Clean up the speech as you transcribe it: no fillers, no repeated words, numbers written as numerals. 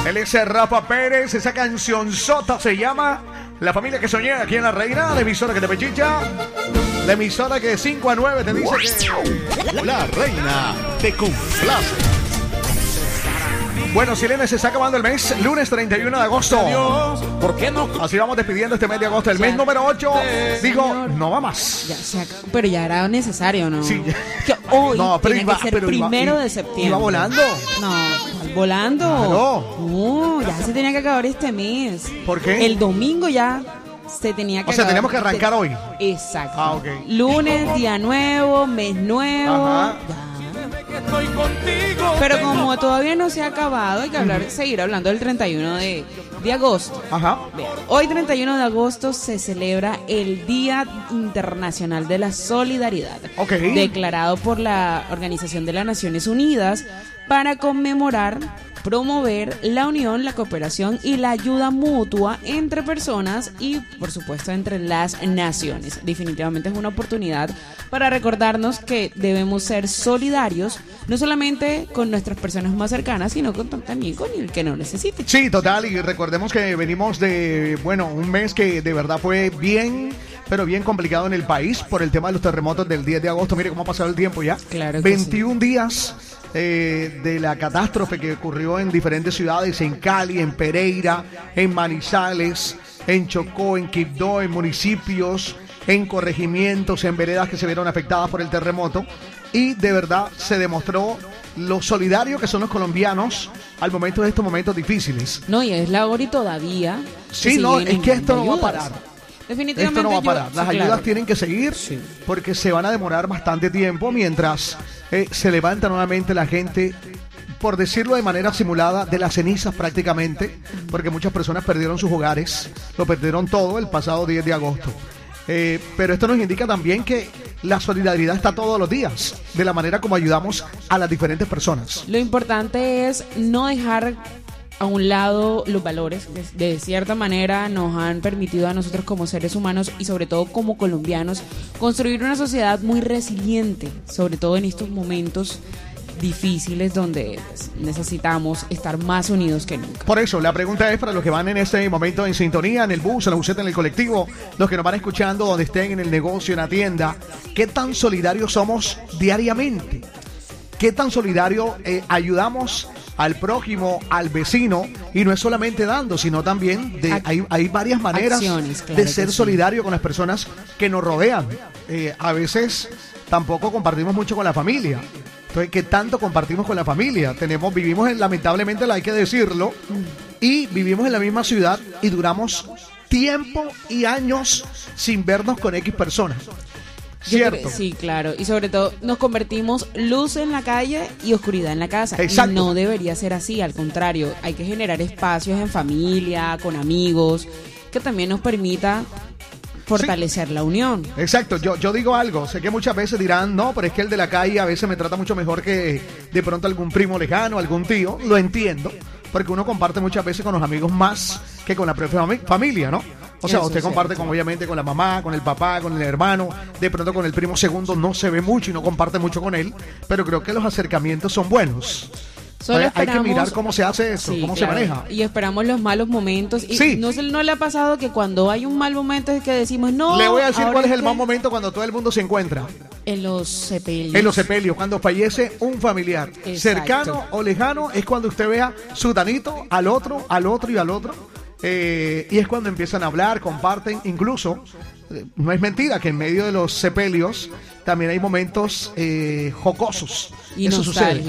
Él es Rafa Pérez. Esa canción sota se llama La Familia que Soñé, aquí en La Reina, la emisora que te pechicha, la emisora que de 5 a 9 te dice que La Reina te complace. Bueno, Silene, se está acabando el mes, lunes 31 de agosto. ¿Por qué no? Así vamos despidiendo este mes de agosto. El mes número 8, digo, no va más. Pero ya era necesario, ¿no? Sí. Que hoy No, pero tenía iba- que ser pero iba- primero i- de septiembre. iba volando. No, volando. Claro. Ya se tenía que acabar este mes. ¿Por qué? El domingo ya se tenía que O sea, acabar. teníamos que arrancar hoy. Exacto. Ah, ok. Lunes, día nuevo, mes nuevo. Ajá. Ya. Estoy contigo. Pero como todavía no se ha acabado, hay que seguir hablando del 31 de agosto. Ajá. Vean, hoy 31 de agosto se celebra el Día Internacional de la Solidaridad, Ok. declarado por la Organización de las Naciones Unidas para conmemorar, promover la unión, la cooperación y la ayuda mutua entre personas y, por supuesto, entre las naciones. Definitivamente es una oportunidad para recordarnos que debemos ser solidarios, no solamente con nuestras personas más cercanas, sino también con el que no necesite. Sí, total, y recordemos que venimos de, bueno, un mes que de verdad fue bien, pero bien complicado en el país por el tema de los terremotos del 10 de agosto. Mire cómo ha pasado el tiempo ya. Claro que 21 días de la catástrofe que ocurrió en diferentes ciudades, en Cali, en Pereira, en Manizales, en Chocó, en Quibdó, en municipios, en corregimientos, en veredas que se vieron afectadas por el terremoto. Y de verdad se demostró lo solidario que son los colombianos al momento de estos momentos difíciles. No, y es la hora y todavía. Sí, se no, siguen es que esto no va a ayudas. parar. Definitivamente Esto no va a parar. Las sí, ayudas claro. tienen que seguir Sí. porque se van a demorar bastante tiempo mientras se levanta nuevamente la gente, por decirlo de manera simulada, de las cenizas prácticamente, porque muchas personas perdieron sus hogares, lo perdieron todo el pasado 10 de agosto. Pero esto nos indica también que la solidaridad está todos los días, de la manera como ayudamos a las diferentes personas. Lo importante es no dejar a un lado los valores que de cierta manera nos han permitido a nosotros como seres humanos y sobre todo como colombianos construir una sociedad muy resiliente, sobre todo en estos momentos difíciles donde pues, necesitamos estar más unidos que nunca. Por eso, la pregunta es para los que van en este momento en sintonía, en el bus, en la buseta, en el colectivo, los que nos van escuchando donde estén en el negocio, en la tienda, ¿qué tan solidarios somos diariamente? ¿Qué tan solidario ayudamos al prójimo, al vecino? Y no es solamente dando, sino también hay varias maneras acciones, claro de ser que sí. solidario con las personas que nos rodean. A veces tampoco compartimos mucho con la familia. Entonces, ¿qué tanto compartimos con la familia? Vivimos lamentablemente, hay que decirlo, y vivimos en la misma ciudad y duramos tiempo y años sin vernos con X personas. Yo ¿Cierto? creo- sí, claro. Y sobre todo nos convertimos luz en la calle y oscuridad en la casa. Exacto. Y no debería ser así, al contrario. Hay que generar espacios en familia, con amigos, que también nos permita fortalecer la unión. Exacto, yo digo algo, sé que muchas veces dirán, no, pero es que el de la calle a veces me trata mucho mejor que de pronto algún primo lejano, algún tío, lo entiendo, porque uno comparte muchas veces con los amigos más que con la propia familia, ¿no? O sea, Eso usted es comparte cierto. obviamente con la mamá, con el papá, con el hermano, de pronto con el primo segundo no se ve mucho y no comparte mucho con él, pero creo que los acercamientos son buenos. Solo Hay que esperamos- mirar cómo se hace eso, Sí, cómo claro. se maneja. Y esperamos los malos momentos. Y Sí. no le ha pasado que cuando hay un mal momento es que decimos, no. Le voy a decir ahora cuál es el que- mal momento cuando todo el mundo se encuentra. En los sepelios. En los sepelios, cuando fallece un familiar. Exacto. Cercano o lejano es cuando usted vea su tanito al otro y al otro. Y es cuando empiezan a hablar, comparten. Incluso, no es mentira que en medio de los sepelios también hay momentos jocosos. Y Eso sucede. nostálgicos.